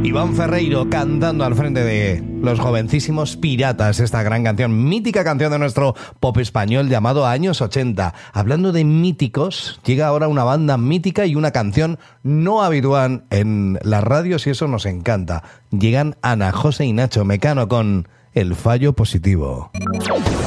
Iván Ferreiro cantando al frente de Los Jovencísimos Piratas, esta gran canción, mítica canción de nuestro pop español llamado Años 80. Hablando de míticos, llega ahora una banda mítica y una canción no habitual en las radios y eso nos encanta. Llegan Ana, José y Nacho Mecano con El Fallo Positivo.